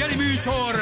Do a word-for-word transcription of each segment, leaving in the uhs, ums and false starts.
reggeli műsor,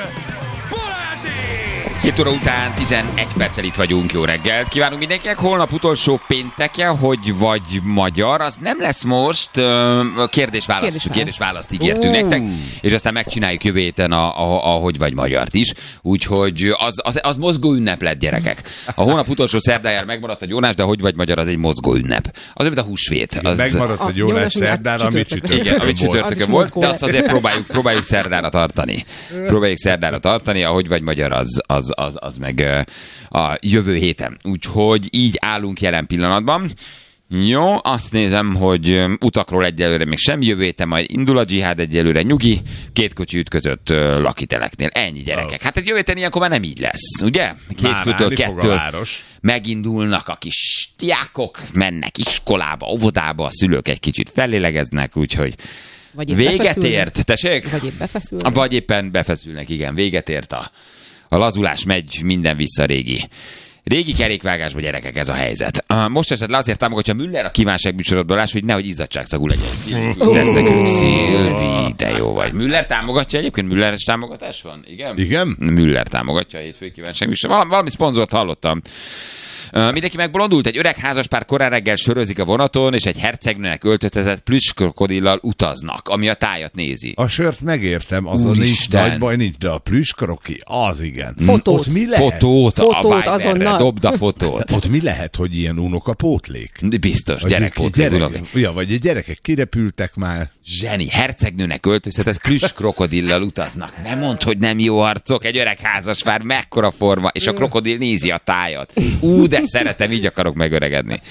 Balázsék! Két óra után tizenegy perccel itt vagyunk, jó reggelt. Kívánunk mindenkinek, holnap utolsó pénteke, hogy vagy magyar, az nem lesz most, kérdés-választ, kérdés-választ ígértünk uh. nektek, és aztán megcsináljuk jövő héten a, a, a hogy vagy magyart is, úgyhogy az, az, az mozgó ünnep lett, gyerekek. A hónap utolsó szerdájára megmaradt a gyónás, de a hogy vagy magyar az egy mozgó ünnep. Az, mint a húsvét. Az... Megmaradt a gyónás szerdára, amit csütörtökön amit csütörtökön volt, de azt azért próbáljuk, próbáljuk szerdára tartani. Próbáljuk szerdára tartani, a hogy vagy magyar az, az Az, az meg a jövő héten. Úgyhogy így állunk jelen pillanatban. Jó, azt nézem, hogy utakról egyelőre még sem, jövő héten majd indul a dzsihád, egyelőre nyugi, két kocsi ütközött lakiteleknél. Ennyi, gyerekek. Hát ez jövő héten ilyenkor már nem így lesz, ugye? Kétfőtől, kettől megindulnak a kis diákok, mennek iskolába, óvodába, a szülők egy kicsit fellélegeznek, úgyhogy véget ért, tessék? Vagy épp befeszülnek. Vagy éppen befeszülnek, igen, véget ért a A lazulás, megy minden vissza régi. Régi kerékvágásba, gyerekek, ez a helyzet. Most esetleg azért támogatja Müller a kívánság műsorodbalás, hogy nehogy izzadságszagú legyen. Tesztek, Szilvi, de jó vagy. Müller támogatja egyébként? Mülleres támogatás van? Igen? Igen? Müller támogatja a hétfői kívánság műsor. Valami, valami szponzort hallottam. Uh, mindenki megbolondult, egy öreg házaspár korán reggel sörözik a vonaton, és egy hercegnőnek öltöztetett plüss krokodillal utaznak, ami a tájat nézi. A sört megértem, az a nincs nagy baj, nincs, de a plüss kroki, az igen. Fotót. Ott mi lehet? Fotót, Fotót a Viberre, dobd a fotót. Ott mi lehet, hogy ilyen unokapótlék? Biztos, gyerekpótlék. Gyerek, ja, vagy a gyerekek kirepültek már. Zseni, hercegnőnek öltöztetett plüss krokodillal utaznak. Nem mondd, hogy nem jó arcok, egy öreg házaspár, mekkora forma, és a krokodil nézi a tájat. Ú, de szeretem, így akarok megöregedni.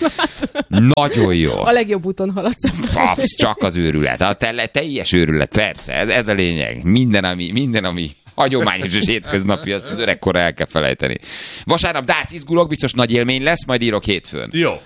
Nagyon jó. A legjobb úton haladsz. Papsz, csak az őrület. A te, teljes őrület, persze, ez, ez a lényeg. Minden, ami, minden, ami hagyományos és hétköznapi, azt az öregkora el kell felejteni. Vasárnap dárc, izgulok, biztos nagy élmény lesz, majd írok hétfőn. Jó.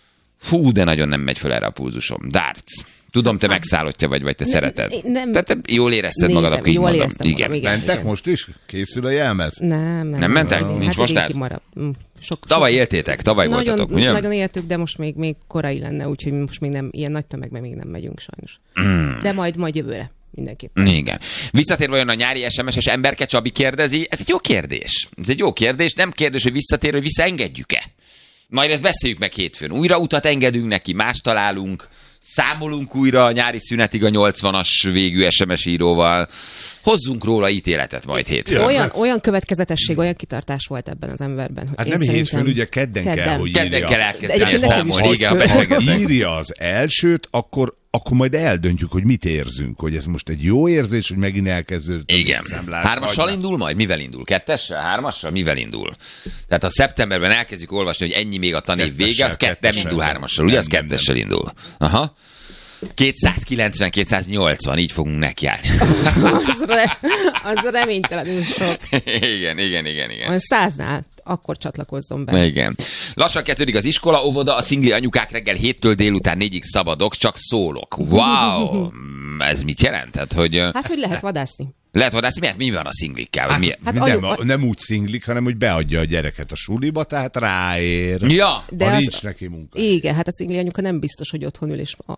Fú, de nagyon nem megy fel erre a pulzusom. Dárc. Tudom, te megszállottja vagy, vagy te ne, szereted. Nem, Tehát te jól érezted nézem, magad, akkor így mondom. Igen. Magam, igen. Mentek igen. most is? Készül a jelmez? Nem, nem. Nem mentek? Nem. Nincs hát most át? Sok, tavaly sok... éltétek, tavaly nagyon, voltatok, ugye? Nagyon éltük, de most még, még korai lenne, úgyhogy most még nem, ilyen nagy tömegben még nem megyünk sajnos. Mm. De majd, majd jövőre. Mindenképpen. Igen. Visszatér vajon a nyári es em es-es emberke, Csabi kérdezi, ez egy jó kérdés. Ez egy jó kérdés, nem kérdés, hogy visszatér, hogy visszaengedjük-e. Majd ezt beszéljük meg hétfőn. Újra utat engedünk neki, más találunk, számolunk újra a nyári szünetig a nyolcvanas végű es em es íróval. Hozzunk róla ítéletet majd hétfőn. Olyan, olyan következetesség, olyan kitartás volt ebben az emberben. Hogy hát nem hétfőn, ugye kedden, kedden kell, hogy kedden írja. Kedden kell elkezdeni számolni. Igen, ha írja az elsőt, akkor akkor majd eldöntjük, hogy mit érzünk, hogy ez most egy jó érzés, hogy megint elkezdődött. Igen. Hármassal indul majd? Mivel indul? Kettessel? Hármassal? Mivel indul? Tehát ha szeptemberben elkezdjük olvasni, hogy ennyi még a tanév vége, az kettessel indul hármassal. Ugye? Az kettessel indul. Aha. kétszázkilencven kétszáznyolcvan, így fogunk nekiállni. az, re, az reménytelenül sok. Igen, igen, igen, igen. Olyan száznál akkor csatlakozzon be. Igen. Lassan kezdődik az iskola, óvoda, a szingli anyukák reggel héttől délután négyig szabadok, csak szólok. Wow! Ez mit jelent? Hát, hogy, hát, hogy lehet vadászni. Lehet vadászni? Miért? Mi van a szinglikkel? Hát, miért? Hát nem, anyu... nem úgy szinglik, hanem hogy beadja a gyereket a suliba, tehát ráér. Ja. De ha az... nincs neki munka. Igen, hát a szingli anyuka nem biztos, hogy otthon ül és a...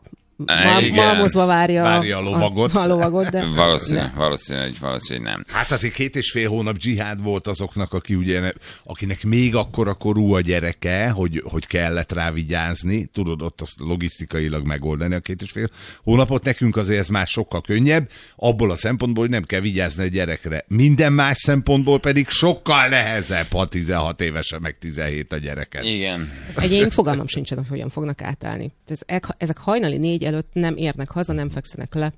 malmozva várja, várja a lovagot. A, a lovagot de... Valószínű, valószínű, valószínű nem. Hát azért két és fél hónap dzsihád volt azoknak, aki ugye, akinek még akkora korú a gyereke, hogy, hogy kellett rá vigyázni. Tudod, ott azt logisztikailag megoldani a két és fél hónapot. Nekünk azért ez már sokkal könnyebb, abból a szempontból, hogy nem kell vigyázni a gyerekre. Minden más szempontból pedig sokkal nehezebb, ha tizenhat évesen, meg tizenhét a gyereket. Igen. Egyébként fogalmam sincsen, hogy hogyan fognak átállni. Ezek, ezek hajnali négy előtt nem érnek haza, nem fekszenek le.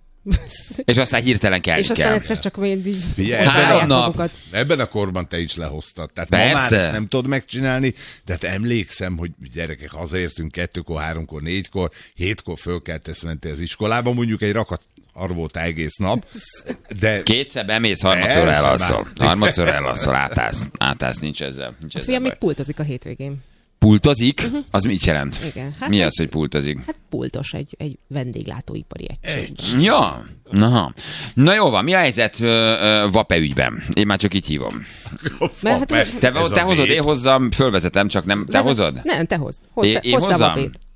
És aztán hirtelen kell. És aztán egyszer csak még így... Figyelj, három nap. Ebben a korban te is lehoztad. Tehát persze. ma már ezt nem tudod megcsinálni, de hát emlékszem, hogy gyerekek, hazaértünk kettőkor, háromkor, négykor, hétkor fölkeltesz, mentél az iskolába, mondjuk egy rakat arra volt egész nap. De... Kétszer bemész, harmadszor elalszol. Harmadszor elalszol, átállsz. Átállsz, nincs ezzel. Nincs a fiam még pultozik a hétvégén. Pultozik? Uh-huh. Az mit jelent? Igen. Hát mi egy, az, hogy pultozik? Hát pultos, egy, egy vendéglátóipari egység. Ja, na, na jó van, mi a helyzet uh, uh, Vape ügyben? Én már csak így hívom. Mert, hát, te te hozod, én hozzam, fölvezetem, csak nem, te Vezet, hozod? Nem, te hozd. hozd én, te, én hozzam?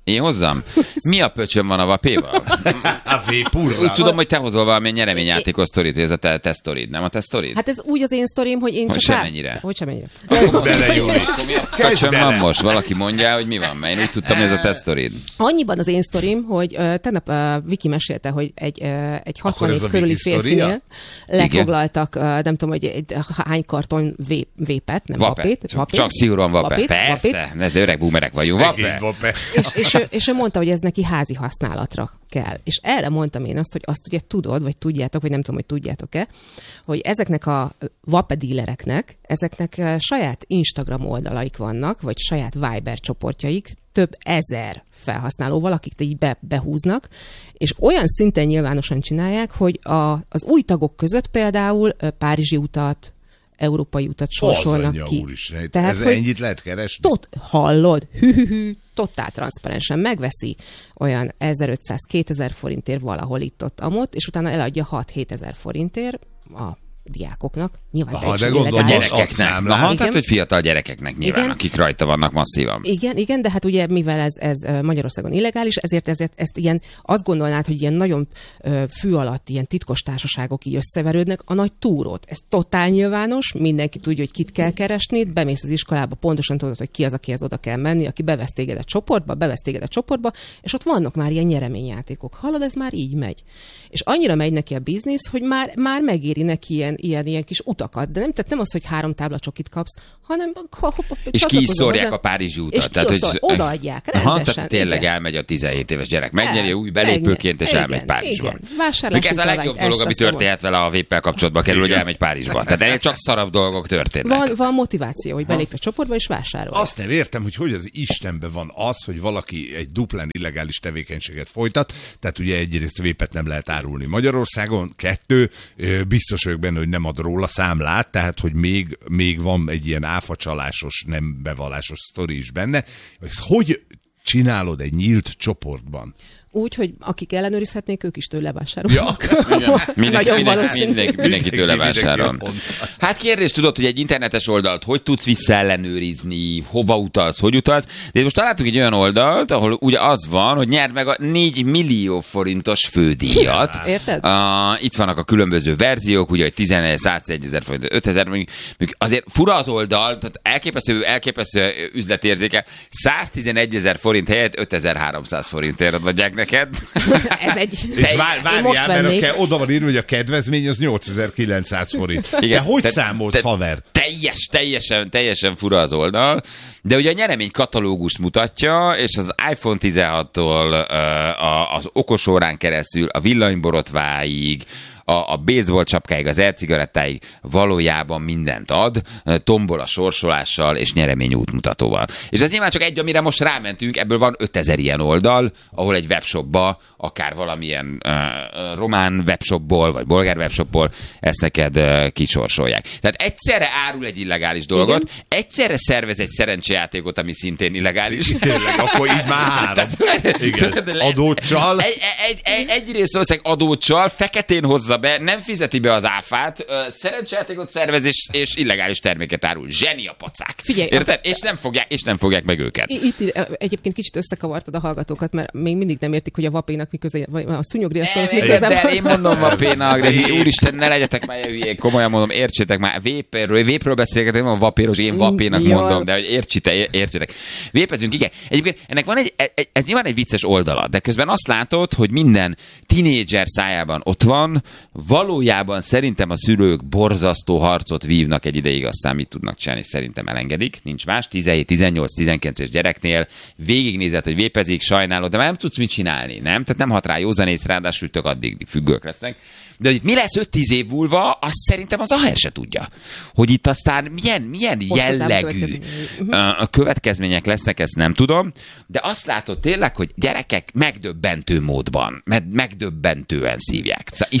Én hozzam? Mi a pöcsön van a vapéval? A vépurral. Úgy tudom, hogy te hozol valami nyereményjátékos sztorit, hogy ez a te, te sztorid, nem a te sztorid? Hát ez úgy az én sztorim, hogy én Hogy csak... semennyire. Hogy semennyire. Kezd bele, Júli. Mi a Kezd pöcsön bele. van most? Valaki mondja, hogy mi van, mert én úgy tudtam, hogy ez a te sztorid. Annyiban az én sztorim, hogy uh, tegnap uh, Viki mesélte, hogy egy, uh, egy hatvan ez év a körüli Viki sztoria? férfinél lefoglaltak, uh, nem tudom, hogy egy, hány karton vép, vépet, nem Vape. vapét. Csak, csak szigorúan vape. Vapét, Persze, ez öreg boomerek vagyunk. Szegény Vape. vape. És, és, ő, és ő mondta, hogy ez neki házi használatra kell. És erre mondtam én azt, hogy azt ugye tudod, vagy tudjátok, vagy nem tudom, hogy tudjátok-e, hogy ezeknek a vape dílereknek, ezeknek uh, saját Instagram oldalaik vannak, vagy saját Viber csoportjaik, több ezer felhasználóval, akik így be, behúznak, és olyan szinten nyilvánosan csinálják, hogy a, az új tagok között például uh, Párizsi utat, európai utat sorsolnak Az ki. Úristen, Tehát, ez hogy ennyit lehet keresni? tot, hallod, hű-hű-hű, totál transzparensen megveszi olyan ezerötszáz-kétezer forintért valahol itt-ott amott, és utána eladja hat-hétezer forintért a diákoknak. Nyilván Aha, teljesen de gondolom, A illegális. gyerekeknek. Azt Na, hát, Igen. tehát, hogy fiatal gyerekeknek nyilván, Igen. akik rajta vannak masszívan. Igen, igen, de hát ugye mivel ez, ez ö, Magyarországon illegális, ezért, ezért ezt ilyen, azt gondolnád, hogy ilyen nagyon ö, fű alatt ilyen titkos társaságok így összeverődnek, a nagy túrót. Ez totál nyilvános, mindenki tudja, hogy kit kell keresni, bemész az iskolába, pontosan tudod, hogy ki az, akihez oda kell menni, aki bevesz téged a csoportba, bevesz téged a csoportba, és ott vannak már ilyen nyereményjátékok. Hallod, ez már így megy. És annyira megy neki a biznisz, hogy már, már megéri neki ilyen, ilyen, ilyen kis utakat, de nem, tehát nem az, hogy három tábla csokit kapsz, hanem És ki is szórják a Párizsi utat. És tehát, hogy odaadják, rendesen. Aha, tehát tényleg igen. elmegy a tizenhét éves gyerek. Megnyeri El- új belépőként, és igen, elmegy Párizsba. igen. Vásárlási Még ez a legjobb utalványt, dolog, ezt, ami azt tudom. történhet vele a véppel kapcsolatba kerül, hogy elmegy Párizsba. Tehát ennél csak szarabb dolgok történnek. Van, van motiváció, hogy belépj a csoportba és vásárolj. Azt nem értem, hogy hogy az Istenben van az, hogy valaki egy duplán illegális tevékenységet folytat, tehát ugye egyrészt vépet nem lehet árulni Magyarországon, kettő, ö, biztos vagyok benne, hogy nem ad róla számlát, tehát hogy még, még van egy ilyen áfacsalásos, nem bevallásos sztori is benne. Ezt hogy csinálod egy nyílt csoportban? Úgy, hogy akik ellenőrizhetnék, ők is tőle vásárolnak. Igen. Mindenki, Nagyon mindenki, valószínű. mindenki, mindenki tőle Mindenki vásárol. mindenki Hát kérdés, tudod, hogy egy internetes oldalt hogy tudsz visszaellenőrizni, hova utalsz, hogy utalsz. De most találtuk egy olyan oldalt, ahol ugye az van, hogy nyerd meg a négy millió forintos fődíjat. Érted? Uh, itt vannak a különböző verziók, ugye, hogy tízezer, százezer forint, ötezer, mondjuk, mondjuk azért fura az oldal, tehát elképesztő, elképesztő üzletérzéke, száztizenegyezer forint helyett ötezer-háromszáz forintért adják neked. Ez egy... És vár, Én most várjál, mert vennék. ke, oda van írva, hogy a kedvezmény az nyolcezer-kilencszáz forint. Igen, De hogy te- számolsz, te- haver? Teljes, teljesen, teljesen fura az oldal, de ugye a nyeremény katalógust mutatja, és az iPhone tizenhattól ö, a, az okosórán keresztül a villanyborotváig, a, a baseball csapkáig, az e-cigarettáig valójában mindent ad, tombol a sorsolással és nyeremény útmutatóval. És ez nyilván csak egy, amire most rámentünk, ebből van ötezer ilyen oldal, ahol egy webshopba, akár valamilyen uh, román webshopból, vagy bolgár webshopból ezt neked uh, kicsorsolják. Tehát egyszerre árul egy illegális dolgot, igen. Egyszerre szervez egy szerencsejátékot, ami szintén illegális. Tényleg, akkor így már három. Igen. Adóccsal. Egy, egy, egy, egyrészt valószínűleg adóccsal, feketén hozza be, nem fizeti be az áfát, szerencsejátékot szervez és, és illegális terméket árul. Zseni a pacák. Figyelj, érted? a- És nem fogják, és nem fogják meg őket. Itt egyébként kicsit összekavartad a hallgatókat, mert még mindig nem értik, hogy a vapénak mi köze, vagy a szúnyogriasztónak mi köze De van. én mondom vapénak, de úristen, ne legyetek már hülyék, komolyan mondom, értsétek már, vépről, vépről beszélgetek, nem a vapéros, én vapénak Jó. mondom, de hogy értsitek, értsétek. Vépezünk, igen. Egyébként ennek van egy, egy, ez nyilván egy vicces oldala, de közben azt látod, hogy minden tinédzser szájában ott van, valójában szerintem a szülők borzasztó harcot vívnak egy ideig, aztán mit tudnak csinálni, szerintem elengedik, nincs más, tizenhét, tizennyolc, tizenkilenc gyereknél végignézed, hogy vépezik, sajnálod, de már nem tudsz mit csinálni, nem? Tehát nem hat rá józanész, ráadásul tök addig függők lesznek. De hogy itt mi lesz öt-tíz év múlva, azt szerintem az á há er se tudja. Hogy itt aztán milyen, milyen Hosszú távú jellegű következmények. a következmények lesznek, ezt nem tudom, de azt látod tényleg, hogy gyerekek megdöbbentő módban, meg- megdöbbentően szívják. Szóval iszonyat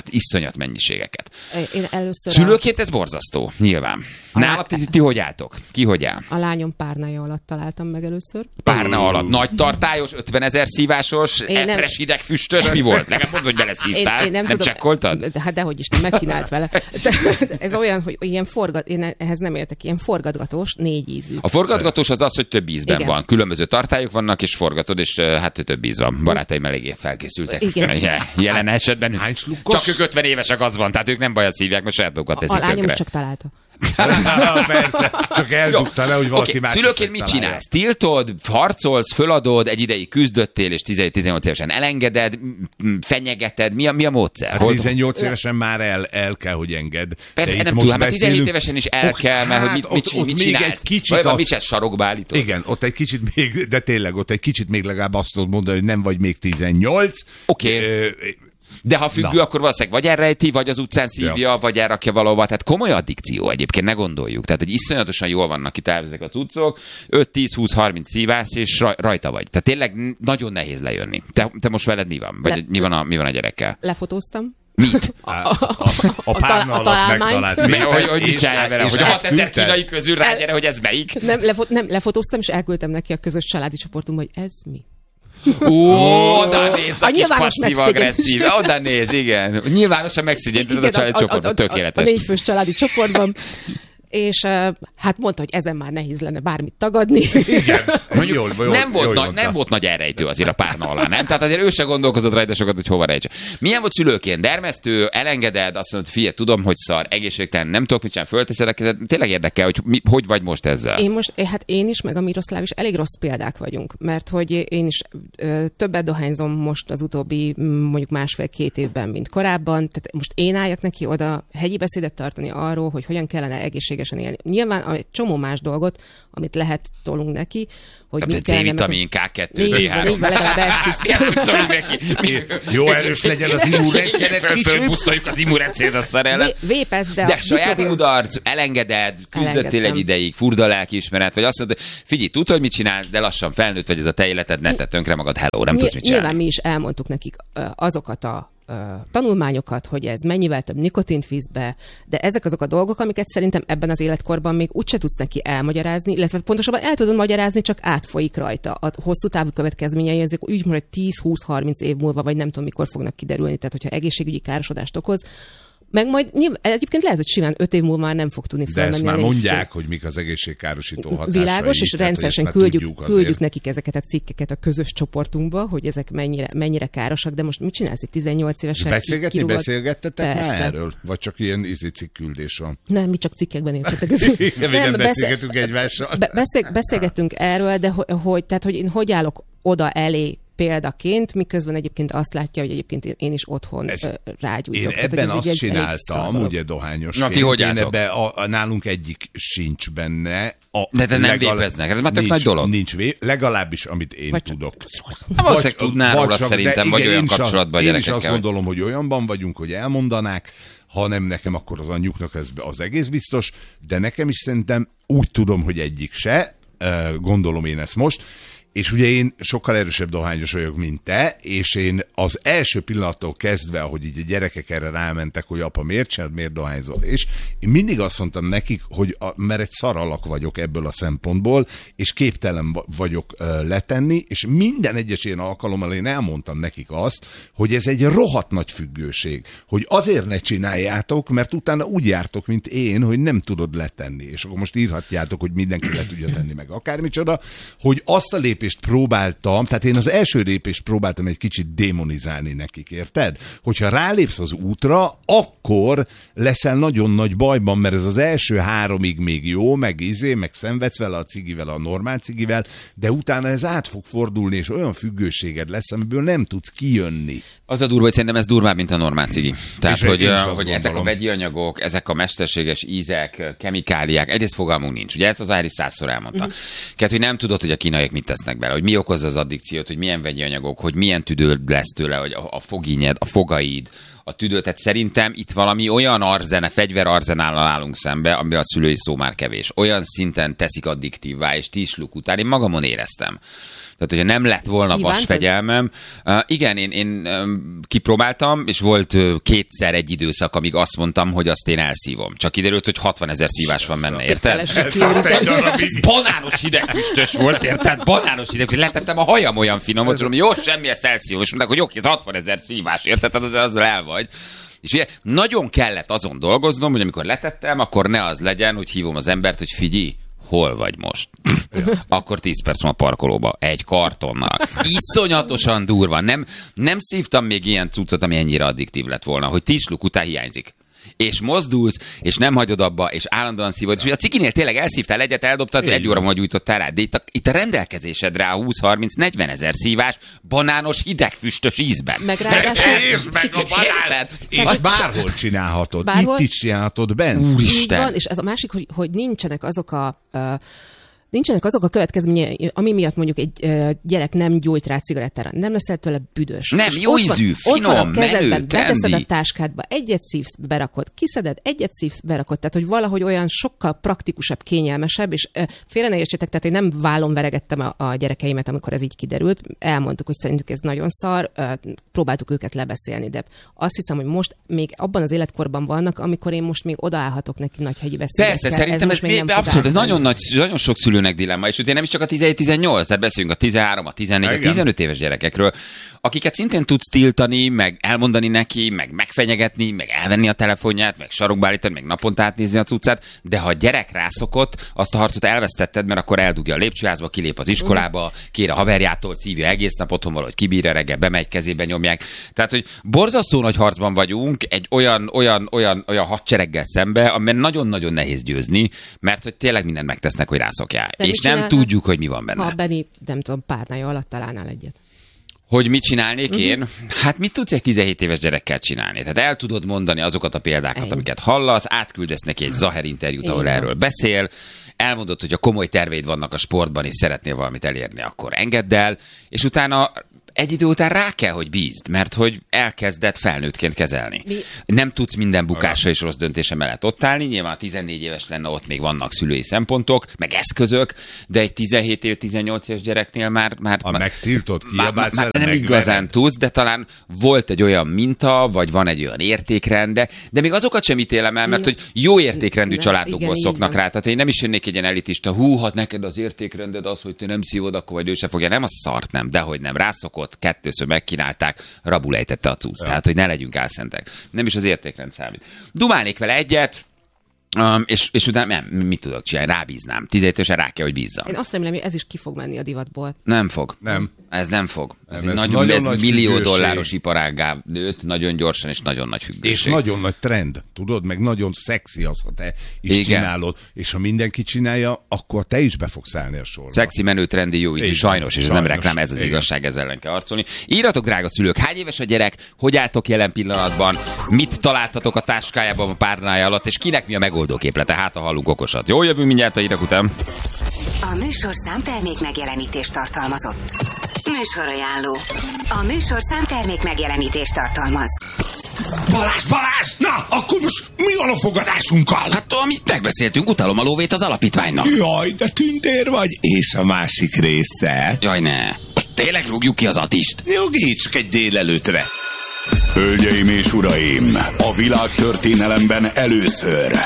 iszonyat, iszonyat mennyiségeket. Én először Szülőként ez borzasztó, nyilván. Nálad ti, ti hogy álltok? Ki hogy áll? A lányom párnája alatt találtam meg először. Párna alatt. Nagy tartályos, ötvenezer szívásos, epres hidegfüstös, mi volt? Legalább mondd, hogy beleszívtál. Én, én nem nem tudom, csekkoltad? Hát dehogy is, megkínált vele. De, de ez olyan, hogy ilyen forgat, én ehhez nem értek, ilyen forgatgatós, négy ízű. A forgatgatós az az, hogy több ízben Igen. van. Különböző tartályok vannak, és forgatod, és hát több íz van. Barátaim eléggé felkészültek. Igen. Jelen esetben Hány slukkos? csak ők ötven évesek, az van, tehát ők nem bajat szívják, mert saját magukat A teszik lányom is tönkre. csak találta. Persze, csak eldugta le, hogy valaki okay. más. Szülőként mit csinálsz? Tiltod, harcolsz, föladod, egy ideig küzdöttél, és tizenhét-tizennyolc évesen elengeded, fenyegeted, mi a, mi a módszer? Hát tizennyolc évesen már el, el kell, hogy enged. Persze, De nem most tudom, hát beszélünk- tizenhét évesen is el Oh, kell, mert hogy mit, hát mit, ott- mit, ott mit még csinálsz? egy kicsit Vagy van, azt- mit csinálsz, sarokba állítod? Igen, ott egy kicsit még, de tényleg ott egy kicsit még legalább azt tudod mondani, hogy nem vagy még tizennyolc. Oké. Ö, De ha függő, Na. akkor valószínűleg vagy elrejti, vagy az utcán szívja, Ja. vagy elrakja valahova. Tehát komoly addikció egyébként, ne gondoljuk. Tehát, hogy iszonyatosan jól vannak itt ezek a cuccok, öt, tíz, húsz, harminc szívás, és raj- rajta vagy. Tehát tényleg n- nagyon nehéz lejönni. Te, te most veled mi van? Vagy Le- mi van a, mi van a gyerekkel? Lefotóztam. Mit? a, a, a párna a alatt találmányt. megtalált Mert minket, hogy, hogy mit és- csinálja vele? és Hogy a hatezer elküldted. kínai közül rágyere, hogy ez melyik? Nem, lefo- nem, lefotóztam, és elküldtem neki a közös családi csoportunkba, hogy ez mi. Ó, oda néz a A kis nyilvános passzív-agresszív. Oda néz, igen. Nyilvánosan megszégyented a családi csoportot, A tökéletes. négyfős családi csoportban. És uh, hát mondta, hogy ezen már nehéz lenne bármit tagadni. Igen, Mondjuk jól, jól, nem, volt jól nagy, mondta. nem volt nagy elrejtő azért a párna alá, nem? Tehát azért ő se gondolkozott rajta sokat, hogy hova rejtse. Milyen volt szülőként? Dermesztő, elengeded, azt mondod, figyelj, tudom, hogy szar, egészségtelen, nem tudok mit csinálni, fölteszed a kezed. Tényleg érdekel, hogy mi, hogy vagy most ezzel? Én most, hát én is, meg a Miroszláv is elég rossz példák vagyunk, mert hogy én is ö, többet dohányzom most az utóbbi m, mondjuk másfél-két évben, mint korábban. Tehát most én álljak neki oda hegyi beszédet tartani arról, hogy hogyan kellene egészségesen élni. Nyilván egy csomó más dolgot, amit lehet tolunk neki, hogy Tehát mit kellene... C-vitamin, ká kettő, Így dé van, három. így van, legalább ezt is. Mi az, hogy toljuk neki? Mi- Jó erős legyen az immunrendszeret Föl- kicsit. Fölbusztoljuk az immunrendszert a szar ellen. Vé- Vépesz, de... De a saját mikrobi- kudarc, elengeded, küzdöttél Elengedtem. egy ideig, furda lelkiismeret, vagy azt mondod, figyelj, tudod, hogy mit csinálsz, de lassan felnőtt vagy, ez a te életed, ne tedd tönkre magad, hello, nem Ny- tudsz mit Nyilván csinálni. mi is elmondtuk nekik ö, azokat a ö, tanulmányokat, hogy ez mennyivel több nikotint visz be, de ezek azok a dolgok, amiket szerintem ebben az életkorban még úgyse tudsz neki elmagyarázni, illetve pontosabban el tudod magyarázni, csak átfolyik rajta. A hosszú távú következményei ezek úgy mondjuk tíz, húsz, harminc év múlva, vagy nem tudom mikor fognak kiderülni, tehát hogyha egészségügyi károsodást okoz, meg majd nyilván, egyébként lehet, hogy simán öt év múlva már nem fog tudni De felmenni. ezt már a légy- mondják, hogy mik az egészségkárosító hatásai. Világos, és tehát, hogy rendszeresen ezt már küldjük, tudjuk azért. küldjük nekik ezeket a cikkeket a közös csoportunkba, hogy ezek mennyire, mennyire károsak, de most mit csinálsz itt tizennyolc évesen? Beszélgetni, kirúgod? beszélgettetek Persze. már erről? Vagy csak ilyen izé cikküldés van? Nem, mi csak cikkekben értetek. Igen, mi nem beszél- beszélgetünk egymással. Be, beszél, beszélgettünk erről, de hogy, hogy, tehát, hogy én hogy állok oda elé példaként, miközben egyébként azt látja, hogy egyébként én is otthon Ez- ö, rágyújtok. Én Tehát, hogy ebben ez azt egy- egy csináltam, elég ugye dohányos. Na, ti hogy én álltok? ebbe a, a, nálunk egyik sincs benne. A De te nem legal- vépeznek, ez már tök nincs, nagy dolog. Nincs vé, legalábbis amit én Vagy csak- tudok. Hát valószínűleg tudnál róla csak- szerintem, de vagy igen, olyan én is a- kapcsolatban a Én is gyerekekkel, azt hogy- gondolom, hogy olyanban vagyunk, hogy elmondanák, ha nem nekem, akkor az anyjuknak ez az egész biztos, de nekem is szerintem úgy tudom, hogy egyik se, eh, gondolom én ezt most, és ugye én sokkal erősebb dohányos vagyok, mint te, és én az első pillanattól kezdve, ahogy így a gyerekek erre rámentek, hogy apa, miért csinálod, miért dohányzol, és én mindig azt mondtam nekik, hogy a, mert egy szaralak vagyok ebből a szempontból, és képtelen va- vagyok uh, letenni, és minden egyes ilyen alkalommal én elmondtam nekik azt, hogy ez egy rohadt nagy függőség, hogy azért ne csináljátok, mert utána úgy jártok, mint én, hogy nem tudod letenni, és akkor most írhatjátok, hogy mindenki le tudja tenni meg akármicsoda, hogy azt a lépést próbáltam, tehát én az első lépést próbáltam egy kicsit démonizálni nekik, érted? Hogyha rálépsz az útra, akkor leszel nagyon nagy bajban, mert ez az első háromig még jó, meg izé, meg szenvedsz vele a cigivel, a normál cigivel, de utána ez át fog fordulni, és olyan függőséged lesz, amiből nem tudsz kijönni. Az a durva, hogy szerintem ez durvább, mint a normál cigi. Tehát, És hogy, én is azt hogy ezek a gondolom. vegyi anyagok, ezek a mesterséges ízek, kemikáliák, egyrészt fogalmunk nincs. Ugye ezt az Ári százszor elmondta. Uh-huh. Tehát, hogy nem tudod, hogy a kínaiak mit tesznek bele, hogy mi okozza az addikciót, hogy milyen vegyi anyagok, hogy milyen tüdőd lesz tőle, hogy a, a fogínyed, a fogaid, a tüdőt. Tehát szerintem itt valami olyan arzene, fegyverarzenállal állunk szembe, amiben a szülői szó már kevés. Olyan szinten teszik addiktívvá, és tízsluk után én magamon éreztem. Tehát, hogyha nem lett volna vasfegyelmem. Uh, igen, én, én um, kipróbáltam, és volt uh, kétszer egy időszak, amíg azt mondtam, hogy azt én elszívom. Csak kiderült, hogy hatvanezer szívás van benne, érted? Banános hidegfüstös volt, érted? Banános hidegfüstös. Letettem a hajam olyan finom, hogy tudom, jó, semmi, ezt elszívom. És mondták, hogy oké, ez hatvanezer szívás, érted? Tehát azzal el vagy. És ugye nagyon kellett azon dolgoznom, hogy amikor letettem, akkor ne az legyen, hogy hívom az embert, hogy figyelj, hol vagy most? Akkor tíz perc van a parkolóba. Egy kartonnal. Iszonyatosan durva. Nem, nem szívtam még ilyen cuccot, ami ennyire addiktív lett volna, hogy tízsluk után hiányzik. És mozdulsz, és nem hagyod abba, és állandóan szívod. És a cikinél tényleg elszívtál egyet, eldobtad, hogy egy óra múlva gyújtottál rá. De itt a, itt a rendelkezésedre a húsz harminc negyven ezer szívás banános hidegfüstös ízben. Meg ráadásul... És meg a banán! És bárhol csinálhatod. Bárhol? Itt is csinálhatod bent. Úristen! Van, és ez a másik, hogy, hogy nincsenek azok a... Uh, Nincsenek azok a következményei, ami miatt mondjuk egy uh, gyerek nem gyújt rá cigarettára, nem leszel tőle büdös. Nem, és jó ízű, finom, ott van a kezedben, menő, beteszed trendi. a táskádba, egyet szívsz, berakod, kiszeded, egyet szívsz, berakod. Tehát, hogy valahogy olyan sokkal praktikusabb, kényelmesebb, és uh, félre ne értsétek, tehát én nem vállon veregettem a, a gyerekeimet, amikor ez így kiderült. Elmondtuk, hogy szerintük ez nagyon szar, uh, próbáltuk őket lebeszélni, de azt hiszem, hogy most még abban az életkorban vannak, amikor én most még odaállhatok neki Nagyhegyi beszélgetni. Persze, szerintem ez, ez, abszolút, ez nagyon, nagy, nagyon sok szülőnek dilemma, és ugye nem is csak a tizenegy tizennyolc, tehát beszélünk a tizenhárom, a tizennégy, a tizenöt éves gyerekekről, akiket szintén tudsz tiltani, meg elmondani neki, meg megfenyegetni, meg elvenni a telefonját, meg sarokba állítani, meg naponta átnézni a cuccát, de ha a gyerek rászokott, azt a harcot elvesztetted, mert akkor eldugja a lépcsőházba, kilép az iskolába, kér a haverjától, szívja egész nap, otthon valahogy kibírja, reggel bemegy, kezébe nyomják. Tehát, hogy borzasztó nagy harcban vagyunk egy olyan, olyan, olyan, olyan hadsereggel szembe, amiben nagyon-nagyon nehéz győzni, mert hogy tényleg mindent megtesznek, hogy rászokjál. De és nem tudjuk, hogy mi van benne. Ha Benni, nem tudom, párnája alatt találnál egyet. Hogy mit csinálnék uh-huh. én? Hát mit tudsz egy tizenhét éves gyerekkel csinálni? Tehát el tudod mondani azokat a példákat, Ennyi. amiket hallasz, átküldesz neki egy Zaher interjút, ahol erről beszél, elmondod, hogy a komoly terveid vannak a sportban, és szeretnél valamit elérni, akkor engedd el, és utána egy idő után rá kell, hogy bízd, mert hogy elkezded felnőttként kezelni. Mi? Nem tudsz minden bukásra és rossz döntése mellett ott állni, nyilván tizennégy éves lenne, ott még vannak szülői szempontok, meg eszközök, de egy tizenhét év, tizennyolc éves gyereknél már... már ha megtiltod, kiabálsz el, nem igazán tudsz, de talán volt egy olyan minta, vagy van egy olyan értékrend, de, de még azokat sem ítélem el, mert hogy jó értékrendű ne, családokból igen, szoknak rá. Tehát én nem is jönnék egy ilyen elitista, hú, hát neked az értékrended az, hogy te nem szívod, akkor vagy ő se fogja. Nem, az szart nem, dehogy nem. Rászokott, kettőször megkínálták, rabul ejtette a cucc. Ja. Tehát, hogy ne legyünk álszentek. Nem is az értékrend számít. Dumálnék vele egyet, Um, és, és utána nem, mit tudok csinálni? Rábíznám. tizenhét évesen rá kell, hogy bízzam. Én azt remélem, hogy ez is ki fog menni a divatból. Nem fog. Nem. Ez nem fog. Ez, nem, ez ez nagyon, nagyon ez nagy millió függőség. dolláros iparággá nőtt, nagyon gyorsan, és nagyon nagy függőség. És nagyon nagy trend, tudod? Meg nagyon szexi az, ha te is igen. csinálod. És ha mindenki csinálja, akkor te is be fogsz állni a sorba. Szexi, menő, trendi, jó ízű, sajnos, és ez nem reklám, ez az igen. igazság, ezzel ellen kell harcolni. Írjatok, drága szülők, hány éves a gyerek, hogy álltok jelen pillanatban, mit találtatok a táskájában a párnája alatt, és kinek mi a megoldó képlete? Hát ha hallunk okosat. Jó, jövünk mindjárt a hírek után. A műsorszám termék megjelenítést tartalmazott. Műsorajánló. A műsorszám termék megjelenítést tartalmaz. Balázs, Balázs! Na, akkor most mi van a fogadásunkkal? Hát amit megbeszéltünk, utalom a lóvét az alapítványnak. Jaj, de tündér vagy. És a másik része? Jaj, ne. Most tényleg rúgjuk ki az Atist? Jogi, csak egy délelőtre. Hölgyeim és uraim, a világ történelemben először